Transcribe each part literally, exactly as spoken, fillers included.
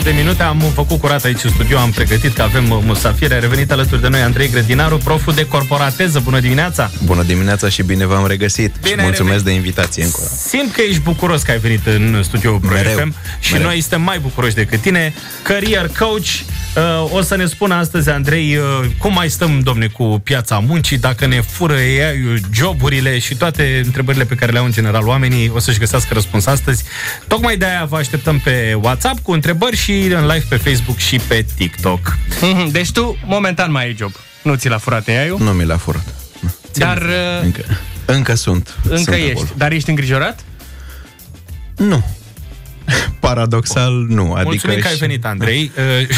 De minute am făcut curat aici în studio, am pregătit că avem musafiri. A revenit alături de noi Andrei Grădinaru, proful de corporateză. Bună dimineața! Bună dimineața și bine v-am regăsit. Bine și mulțumesc de invitație încă. Simt că ești bucuros că ai venit în studioul Pro F M și mereu. Noi suntem mai bucuroși decât tine. Career coach, uh, o să ne spună astăzi Andrei uh, cum mai stăm, domne, cu piața muncii, dacă ne fură A I-ul joburile și toate întrebările pe care le au în general oamenii. O să-și găsească răspuns astăzi. Tocmai de aia vă așteptăm pe WhatsApp cu întrebări și în live pe Facebook și pe TikTok. Mm-hmm. Deci tu, momentan, mai ai job. Nu ți l-a furat A I-ul? Nu mi l-a furat. Dar... Uh, încă, încă sunt. Încă sunt ești. acolo. Dar ești îngrijorat? Nu. Paradoxal, nu. Adică Mulțumim că ai venit, Andrei.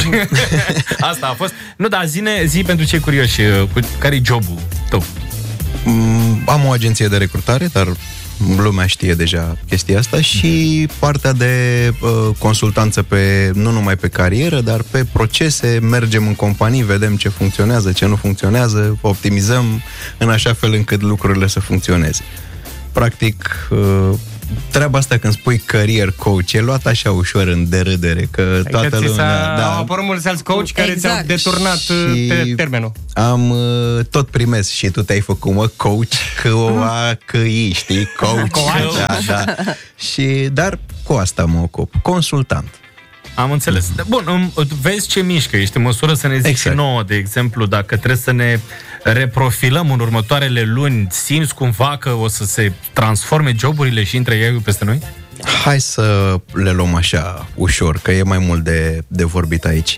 Asta a fost. Nu, dar zine, zi pentru cei curioși, care-i jobul tău? Am o agenție de recrutare, dar lumea știe deja chestia asta și partea de uh, consultanță pe, nu numai pe carieră, dar pe procese. Mergem în companii, vedem ce funcționează, ce nu funcționează, optimizăm în așa fel încât lucrurile să funcționeze. Practic, uh, treaba asta când spui career coach, e luat așa ușor în derâdere, că Aici toată lumea... Da, au apărut mulți alți coach care Exact. ți-au deturnat Și pe termenul. Am uh, tot primesc și tu te-ai făcut, mă, coach, C-O-A-C-I, știi? Coach. Coach. Da, da. Și, dar cu asta mă ocup. Consultant. Am înțeles. Bun, vezi ce mișcă. Ești în măsură să ne zici Exact. și nouă, de exemplu, dacă trebuie să ne reprofilăm în următoarele luni, simți cumva că o să se transforme joburile și intre A I-ul peste noi? Hai să le luăm așa ușor, că e mai mult de, de vorbit aici.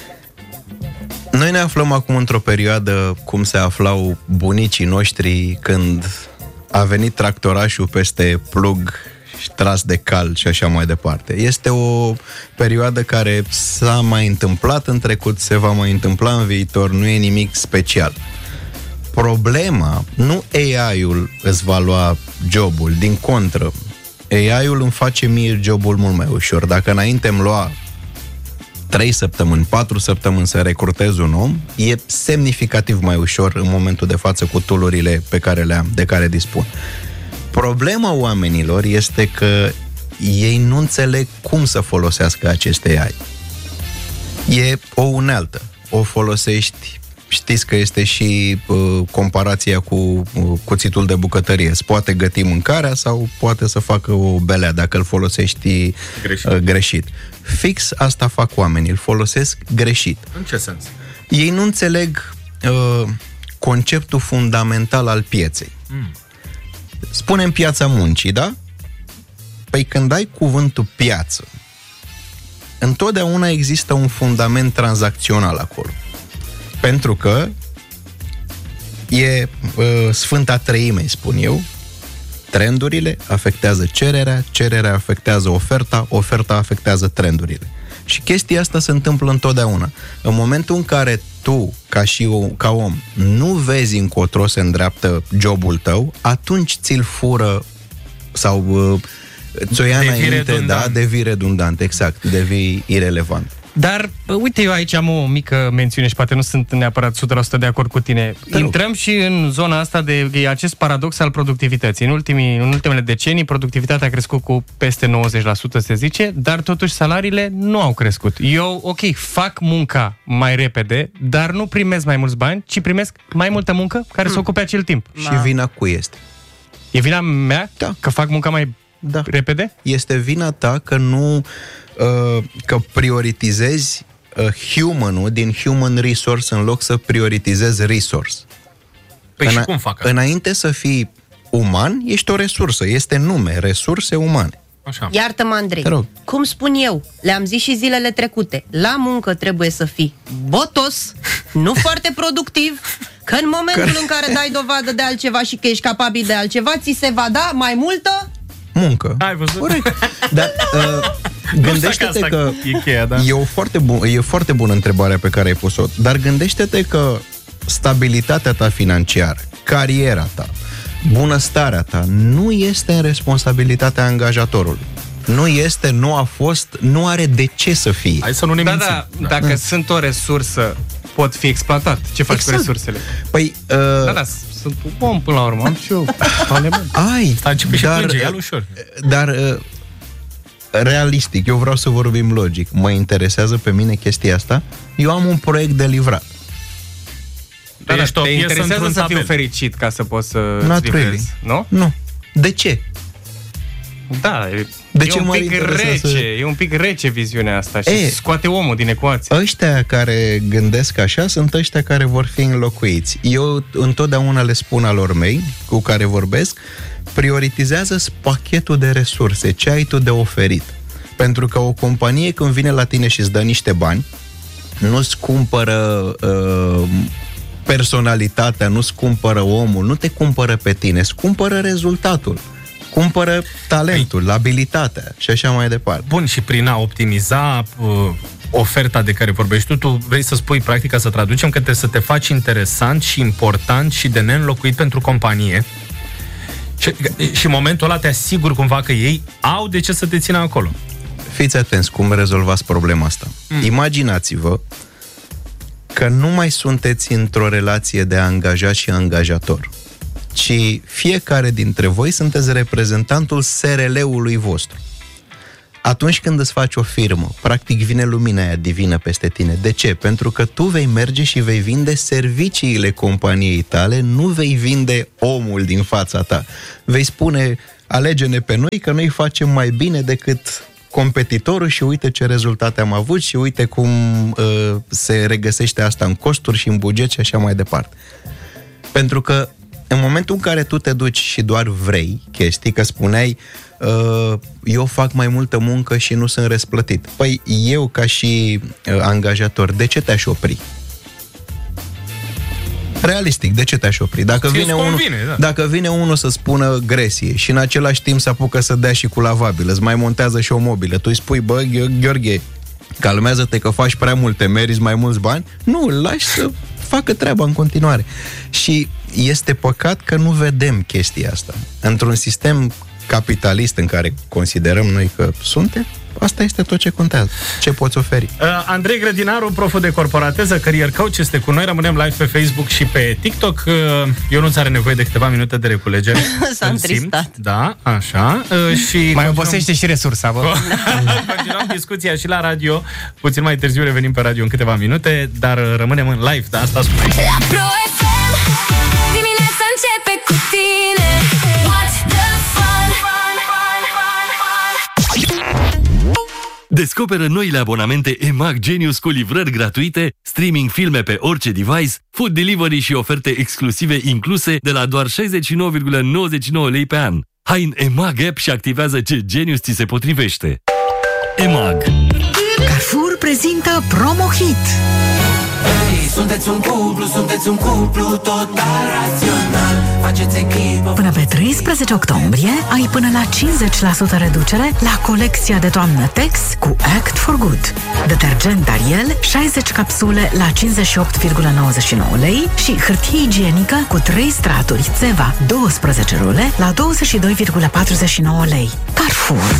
Noi ne aflăm acum într-o perioadă cum se aflau bunicii noștri când a venit tractorașul peste plug și tras de cal și așa mai departe. Este o perioadă care s-a mai întâmplat în trecut, se va mai întâmpla în viitor, nu e nimic special. Problema, nu A I-ul îți va lua jobul, din contră, A I-ul îmi face mie jobul mult mai ușor. Dacă înainte îmi lua trei săptămâni, patru săptămâni să recrutez un om, e semnificativ mai ușor în momentul de față cu tool-urile pe care le am, de care dispun. Problema oamenilor este că ei nu înțeleg cum să folosească aceste A I. E o unealtă. O folosești, știți că este și uh, comparația cu uh, cuțitul de bucătărie. Se poate găti mâncarea sau poate să facă o belea dacă îl folosești Greșit. Uh, greșit. Fix asta fac oamenii, îl folosesc greșit. În ce sens? Ei nu înțeleg uh, conceptul fundamental al pieței. Mm. Spunem piața muncii, da? Păi când ai cuvântul piață, întotdeauna există un fundament tranzacțional acolo. Pentru că e uh, Sfânta Treime, spun eu, trendurile afectează cererea, cererea afectează oferta, oferta afectează trendurile. Și chestia asta se întâmplă întotdeauna. În momentul în care tu, ca și o, ca om, nu vezi încotro se îndreaptă jobul tău, atunci ți-l fură sau uh, ți-o ia Devii înainte, redundant. da, devii redundant, exact, devii irelevant. Dar, uite, eu aici am o mică mențiune și poate nu sunt neapărat o sută la sută de acord cu tine. Te Intrăm și în zona asta de e acest paradox al productivității. În, ultimii, în ultimele decenii, productivitatea a crescut cu peste nouăzeci la sută, se zice, dar totuși salariile nu au crescut. Eu, ok, fac munca mai repede, dar nu primesc mai mulți bani, ci primesc mai multă muncă care să ocupe acel timp. Și vina cui este? E vina mea Da. că fac munca mai Da. repede? Este vina ta că nu uh, că prioritizezi uh, human-ul din human resource în loc să prioritizezi resource. Păi și Îna- cum fac asta? Înainte să fii uman, ești o resursă. Este nume, resurse umane. Așa. Iartă-mă, Andrei. Te rog. Cum spun eu, le-am zis și zilele trecute, la muncă trebuie să fii botos, nu foarte productiv, că în momentul în care dai dovadă de altceva și că ești capabil de altceva, ți se va da mai multă... Muncă. Ai văzut? Corect. Dar uh, gândește-te asta că e cheia, da. e o foarte bun, e foarte bună întrebarea pe care ai pus-o, dar gândește-te că stabilitatea ta financiară, cariera ta, bunăstarea ta nu este în responsabilitatea angajatorului. Nu este, nu a fost, nu are de ce să fie. Hai să nu ne Da, mințim. da, dacă Da. sunt o resursă, pot fi exploatat. Ce faci Exact. cu resursele? Păi, uh, Da, da, sunt un om până la urmă, am și eu faliment. ai, Stai, începe și dar, plânge, ia-l ușor. dar uh, realistic, eu vreau să vorbim logic. Mă interesează pe mine chestia asta? Eu am un proiect de livrat. Da, Ești o te piesă interesează într-un să fiu tabel. fericit ca să poți să Not livrezi, really. nu? Nu. De ce? Da, e, De e ce un m-ar pic interesa rece, să- e un pic rece viziunea asta și E. scoate omul din ecuație. Ăștia care gândesc așa sunt ăștia care vor fi înlocuiți. Eu întotdeauna le spun alor mei cu care vorbesc, prioritizează pachetul de resurse, ce ai tu de oferit. Pentru că o companie când vine la tine și îți dă niște bani, nu-ți cumpără uh, personalitatea, nu-ți cumpără omul, nu te cumpără pe tine, îți cumpără rezultatul. Cumpără talentul, abilitatea și așa mai departe. Bun, și prin a optimiza uh, oferta de care vorbești tu, tu vrei să spui, practic, ca să traducem, că trebuie să te faci interesant și important și de neînlocuit pentru companie. Și, și în momentul ăla te asiguri cumva că ei au de ce să te țină acolo. Fiți atenți cum rezolvați problema asta. Mm. Imaginați-vă că nu mai sunteți într-o relație de angajat și angajator, ci fiecare dintre voi sunteți reprezentantul S R L-ului vostru. Atunci când îți faci o firmă, practic vine lumina aia divină peste tine. De ce? Pentru că tu vei merge și vei vinde serviciile companiei tale, nu vei vinde omul din fața ta. Vei spune, alege-ne pe noi că noi facem mai bine decât competitorul și uite ce rezultate am avut și uite cum uh, se regăsește asta în costuri și în buget și așa mai departe. Pentru că în momentul în care tu te duci și doar vrei chestii, că spuneai uh, eu fac mai multă muncă și nu sunt răsplătit. Păi eu ca și uh, angajator, de ce te-aș opri? Realistic, de ce te-aș opri? Dacă Ți-ți vine, unul, convine, da. dacă vine unul să spună gresie și în același timp se apucă să dea și cu lavabil, îți mai montează și o mobilă, tu îi spui, bă, Gheorghe, calmează-te că faci prea multe, meriți mai mulți bani? Nu, îl lași să facă treaba în continuare. Și este păcat că nu vedem chestia asta. Într-un sistem capitalist în care considerăm noi că suntem, asta este tot ce contează. Ce poți oferi? Uh, Andrei Grădinaru, proful de corporateză, career coach, este cu noi. Rămânem live pe Facebook și pe TikTok. Uh, eu nu are nevoie de câteva minute de reculegere. S-a Îl întristat. simt. Da, așa. Uh, și Mai continuăm- obosește și resursa, bă. Continuăm discuția și la radio. Puțin mai târziu revenim pe radio în câteva minute, dar uh, rămânem în live, da, asta spune. La Pro F M, dimineața începe cu tine. What the fun, fun, fun, fun, fun. Descoperă noile abonamente E M A G Genius cu livrări gratuite, streaming filme pe orice device, food delivery și oferte exclusive incluse de la doar șaizeci și nouă virgulă nouăzeci și nouă lei pe an. Hai în E M A G App și activează ce Genius ți se potrivește. E M A G. Carrefour prezintă Promo Hit. Sunteți un cuplu, sunteți un cuplu total rațional. Faceți echipă. Până pe treisprezece octombrie ai până la cincizeci la sută reducere la colecția de toamnă Tex cu Act for Good. Detergent Ariel, șaizeci capsule la cincizeci și opt virgulă nouăzeci și nouă lei și hârtie igienică cu trei straturi Ceva douăsprezece rule la douăzeci și doi virgulă patruzeci și nouă lei. Carrefour.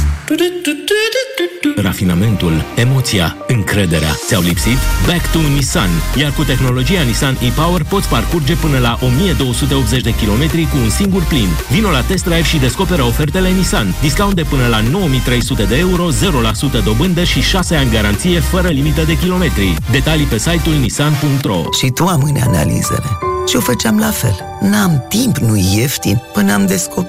Rafinamentul, emoția, încrederea ți-au lipsit? Back to Nissan. Iar cu tehnologia Nissan e-Power poți parcurge până la o mie două sute optzeci de kilometri cu un singur plin. Vino la test drive și descoperă ofertele Nissan. Discount de până la nouă mii trei sute de euro, zero la sută dobândă și șase ani garanție fără limită de kilometri. Detalii pe site-ul nissan punct ro. Și tu amâne analizele. Și o făceam la fel. N-am timp, nu ieftin, până am descoperit